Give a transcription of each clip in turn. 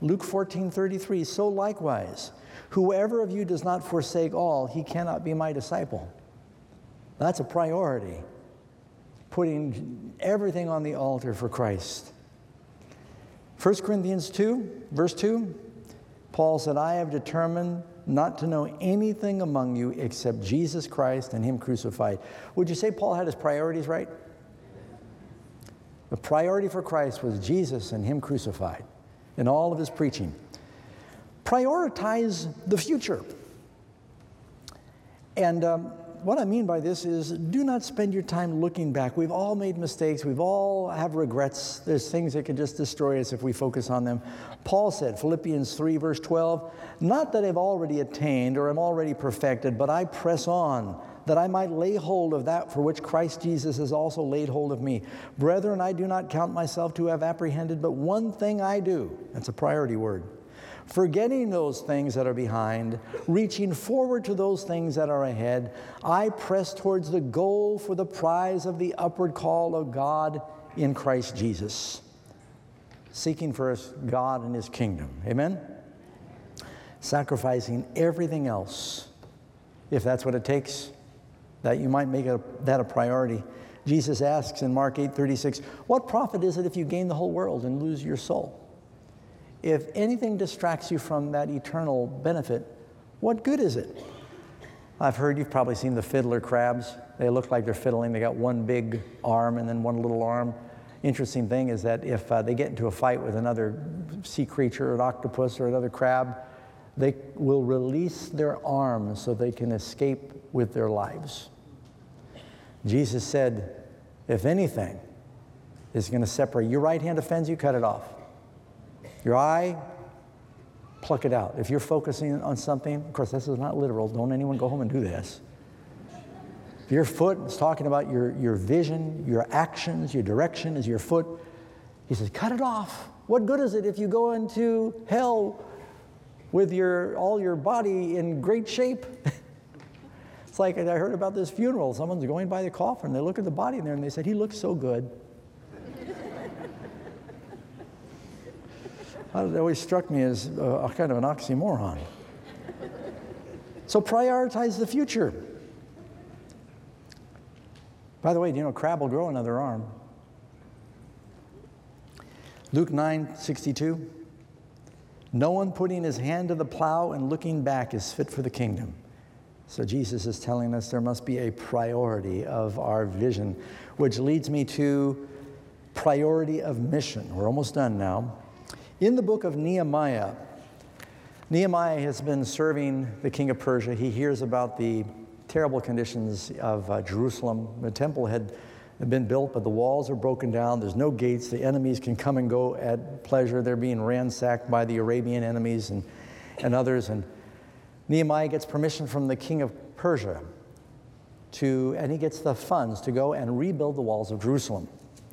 Luke 14:33, so likewise, whoever of you does not forsake all, he cannot be my disciple. That's a priority. Putting everything on the altar for Christ. 1 Corinthians 2, verse 2, Paul said, I have determined not to know anything among you except Jesus Christ and Him crucified. Would you say Paul had his priorities right? The priority for Christ was Jesus and Him crucified in all of his preaching. Prioritize the future. And what I mean by this is, do not spend your time looking back. We've all made mistakes. We've all have regrets. There's things that can just destroy us if we focus on them. Paul said, Philippians 3, verse 12, not that I've already attained or am already perfected, but I press on, that I might lay hold of that for which Christ Jesus has also laid hold of me. Brethren, I do not count myself to have apprehended, but one thing I do. That's a priority word. Forgetting those things that are behind, reaching forward to those things that are ahead, I press towards the goal for the prize of the upward call of God in Christ Jesus. Seeking first God and His kingdom. Amen? Sacrificing everything else, if that's what it takes, that you might make that a priority. Jesus asks in Mark 8:36, what profit is it if you gain the whole world and lose your soul? If anything distracts you from that eternal benefit, what good is it? I've heard, you've probably seen the fiddler crabs. They look like they're fiddling. They got one big arm and then one little arm. Interesting thing is that if they get into a fight with another sea creature, an octopus or another crab, they will release their arms so they can escape with their lives. Jesus said, if anything is going to separate, your right hand offends you, cut it off. Your eye, pluck it out. If you're focusing on something, of course, this is not literal. Don't anyone go home and do this. If your foot is talking about your vision, your actions, your direction is your foot, He says, cut it off. What good is it if you go into hell with all your body in great shape? It's like I heard about this funeral. Someone's going by the coffin. They look at the body in there and they said, he looks so good. It always struck me as a kind of an oxymoron. So prioritize the future. By the way, do you know a crab will grow another arm? Luke 9:62. No one putting his hand to the plow and looking back is fit for the kingdom. So Jesus is telling us there must be a priority of our vision, which leads me to priority of mission. We're almost done now. In the book of Nehemiah, Nehemiah has been serving the king of Persia. He hears about the terrible conditions of Jerusalem. The temple had been built, but the walls are broken down. There's no gates. The enemies can come and go at pleasure. They're being ransacked by the Arabian enemies and others. And Nehemiah gets permission from the king of Persia and he gets the funds to go and rebuild the walls of Jerusalem.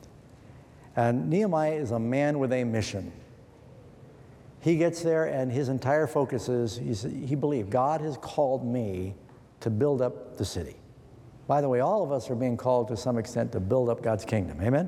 And Nehemiah is a man with a mission. He gets there and his entire focus is, he believed, God has called me to build up the city. By the way, all of us are being called to some extent to build up God's kingdom. Amen?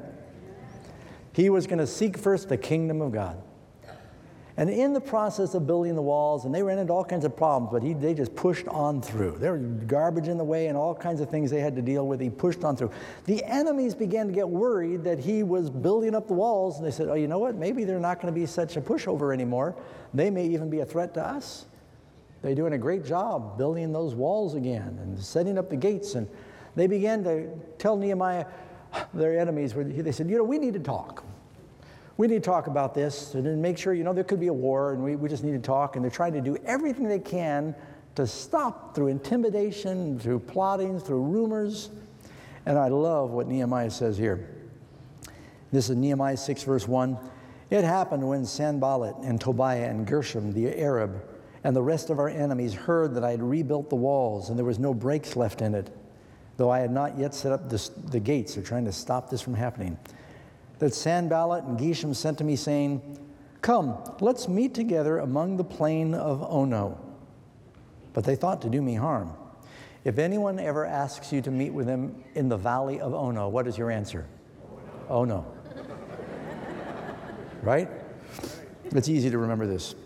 He was going to seek first the kingdom of God. And in the process of building the walls, and they ran into all kinds of problems, but they just pushed on through. There was garbage in the way and all kinds of things they had to deal with. He pushed on through. The enemies began to get worried that he was building up the walls, and they said, oh, you know what? Maybe they're not going to be such a pushover anymore. They may even be a threat to us. They're doing a great job building those walls again and setting up the gates. And they began to tell Nehemiah, their enemies, they said, we need to talk. We need to talk about this and make sure, there could be a war and we just need to talk. And they're trying to do everything they can to stop through intimidation, through plotting, through rumors. And I love what Nehemiah says here. This is Nehemiah 6, verse 1. It happened when Sanballat and Tobiah and Gershom, the Arab, and the rest of our enemies heard that I had rebuilt the walls and there was no breaks left in it, though I had not yet set up the gates. They're trying to stop this from happening. That Sanballat and Geshem sent to me, saying, come, let's meet together among the plain of Ono. But they thought to do me harm. If anyone ever asks you to meet with them in the valley of Ono, what is your answer? Ono. Right? It's easy to remember this.